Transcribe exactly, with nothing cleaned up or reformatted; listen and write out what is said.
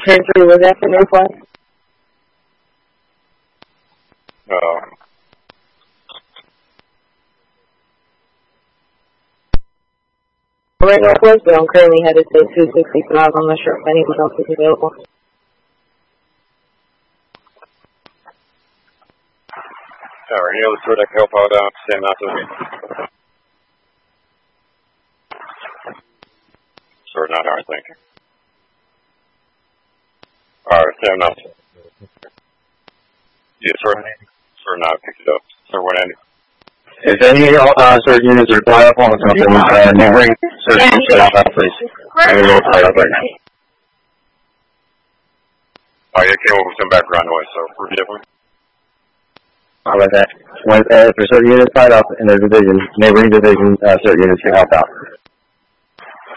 Turn three was after Northwest. Uh, Right Northwest, but I'm currently headed to two sixty-five. I'm not sure if anyone else is available. Alright, any other sort I can help out on? Stand out to me. Sir, not alright, thank you. Alright, Sam Nelson. Yes, sir. Sir, not pick it up. Sir, what Andy? If any uh, certain units are tied up on something, uh, neighboring certain units, uh, please. I'm a little tied up right now. Oh, yeah, came over with some background noise, so forgive me. How about that? When, uh, if there's certain units tied up in their division, neighboring division, uh, certain units can help out.